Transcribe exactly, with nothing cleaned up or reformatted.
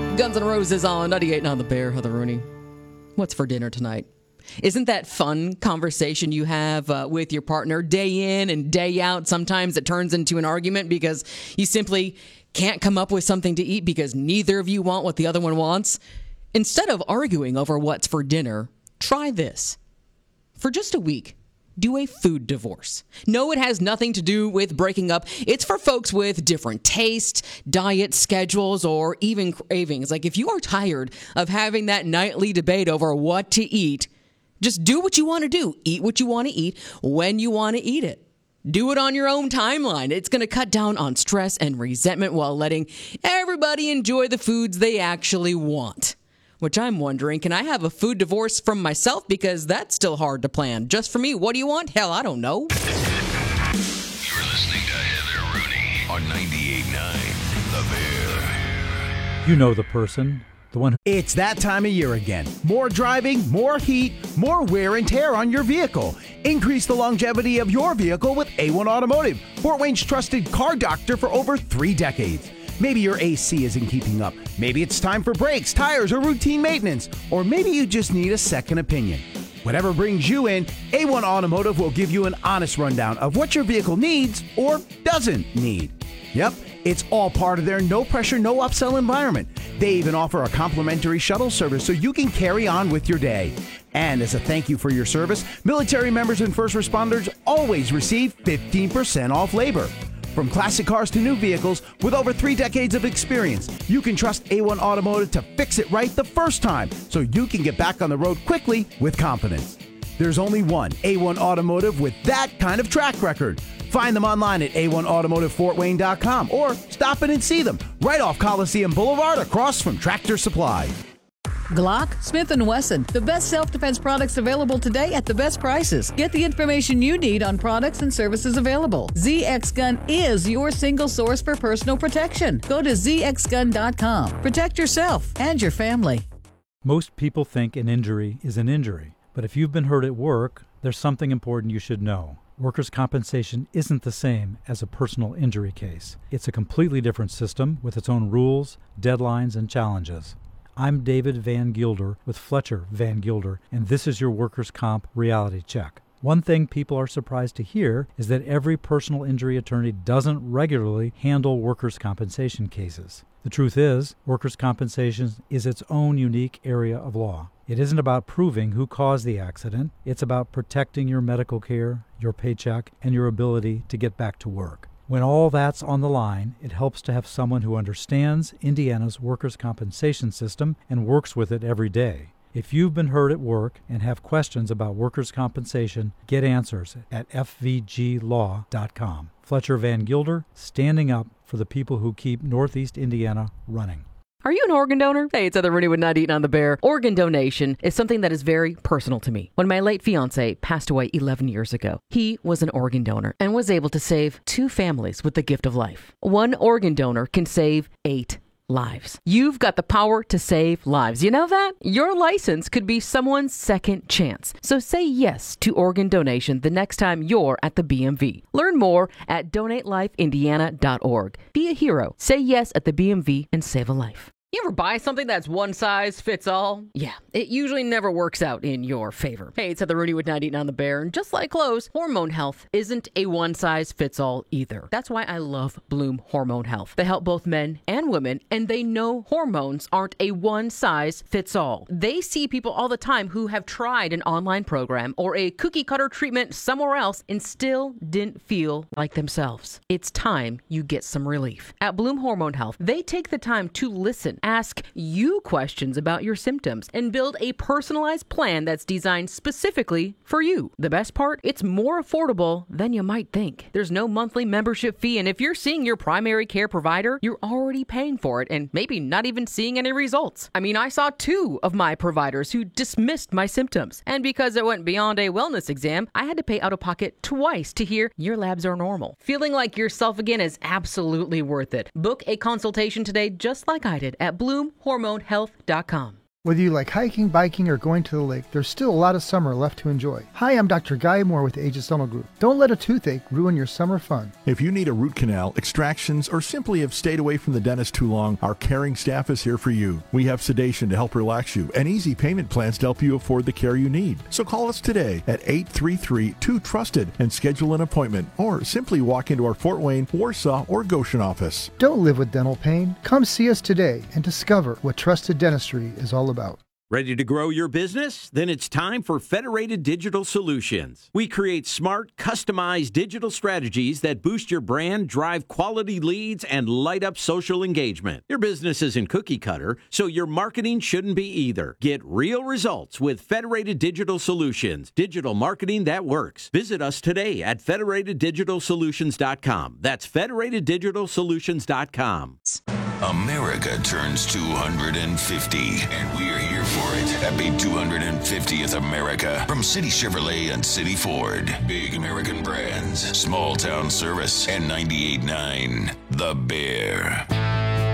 Guns N' Roses on ninety-eight on the Bear. Heather Rooney. What's for dinner tonight? Isn't that fun conversation you have uh, with your partner day in and day out? Sometimes it turns into an argument because you simply can't come up with something to eat because neither of you want what the other one wants. Instead of arguing over what's for dinner, try this. For just a week, do a food divorce. No, it has nothing to do with breaking up. It's for folks with different tastes, diet schedules, or even cravings. Like if you are tired of having that nightly debate over what to eat, just do what you want to do. Eat what you want to eat when you want to eat it. Do it on your own timeline. It's going to cut down on stress and resentment while letting everybody enjoy the foods they actually want. Which I'm wondering, can I have a food divorce from myself? Because that's still hard to plan. Just for me, what do you want? Hell, I don't know. You're listening to Heather Rooney on ninety-eight point nine The Bear. You know the person. The one. It's that time of year again. More driving, more heat, more wear and tear on your vehicle. Increase the longevity of your vehicle with A one Automotive, Fort Wayne's trusted car doctor for over three decades. Maybe your A C isn't keeping up. Maybe it's time for brakes, tires, or routine maintenance. Or maybe you just need a second opinion. Whatever brings you in, A one Automotive will give you an honest rundown of what your vehicle needs or doesn't need. Yep, it's all part of their no-pressure, no-upsell environment. They even offer a complimentary shuttle service so you can carry on with your day. And as a thank you for your service, military members and first responders always receive fifteen percent off labor. From classic cars to new vehicles, with over three decades of experience, you can trust A one Automotive to fix it right the first time so you can get back on the road quickly with confidence. There's only one A one Automotive with that kind of track record. Find them online at A one automotive fort wayne dot com or stop in and see them right off Coliseum Boulevard across from Tractor Supply. Glock, Smith and Wesson, the best self-defense products available today at the best prices. Get the information you need on products and services available. Z X Gun is your single source for personal protection. Go to z x gun dot com. Protect yourself and your family. Most people think an injury is an injury, but if you've been hurt at work, there's something important you should know. Workers' compensation isn't the same as a personal injury case. It's a completely different system with its own rules, deadlines, and challenges. I'm David Van Gilder with Fletcher Van Gilder, and this is your Workers' Comp Reality Check. One thing people are surprised to hear is that every personal injury attorney doesn't regularly handle workers' compensation cases. The truth is, workers' compensation is its own unique area of law. It isn't about proving who caused the accident. It's about protecting your medical care, your paycheck, and your ability to get back to work. When all that's on the line, it helps to have someone who understands Indiana's workers' compensation system and works with it every day. If you've been hurt at work and have questions about workers' compensation, get answers at f v g law dot com. Fletcher Van Gilder, standing up for the people who keep Northeast Indiana running. Are you an organ donor? Hey, it's Heather Rooney with ninety-eight on the Bear. Organ donation is something that is very personal to me. When my late fiance passed away eleven years ago, he was an organ donor and was able to save two families with the gift of life. One organ donor can save eight lives. You've got the power to save lives. You know that? Your license could be someone's second chance. So say yes to organ donation the next time you're at the B M V. Learn more at donate life indiana dot org. Be a hero. Say yes at the B M V and save a life. You ever buy something that's one size fits all? Yeah, it usually never works out in your favor. Hey, it's Heather Rooney with ninety-eight on the Bear, and just like clothes, hormone health isn't a one size fits all either. That's why I love Bloom Hormone Health. They help both men and women, and they know hormones aren't a one size fits all. They see people all the time who have tried an online program or a cookie cutter treatment somewhere else and still didn't feel like themselves. It's time you get some relief. At Bloom Hormone Health, they take the time to listen, ask you questions about your symptoms, and build a personalized plan that's designed specifically for you. The best part? It's more affordable than you might think. There's no monthly membership fee, and if you're seeing your primary care provider, you're already paying for it and maybe not even seeing any results. I mean, I saw two of my providers who dismissed my symptoms, and because it went beyond a wellness exam, I had to pay out of pocket twice to hear your labs are normal. Feeling like yourself again is absolutely worth it. Book a consultation today just like I did at bloom hormone health dot com. Whether you like hiking, biking, or going to the lake, there's still a lot of summer left to enjoy. Hi, I'm Doctor Guy Moore with the Aegis Dental Group. Don't let a toothache ruin your summer fun. If you need a root canal, extractions, or simply have stayed away from the dentist too long, our caring staff is here for you. We have sedation to help relax you and easy payment plans to help you afford the care you need. So call us today at eight three three, two trusted and schedule an appointment, or simply walk into our Fort Wayne, Warsaw, or Goshen office. Don't live with dental pain. Come see us today and discover what trusted dentistry is all about. Ready to grow your business? Then it's time for Federated Digital Solutions. We create smart, customized digital strategies that boost your brand, drive quality leads, and light up social engagement. Your business isn't cookie cutter, so your marketing shouldn't be either. Get real results with Federated Digital Solutions, digital marketing that works. Visit us today at Federated Digital Solutions dot com. That's Federated Digital Solutions dot com. America turns two hundred fifty, and we're here for it. Happy two hundred fiftieth America from City Chevrolet and City Ford. Big American brands, small town service, and ninety-eight point nine The Bear.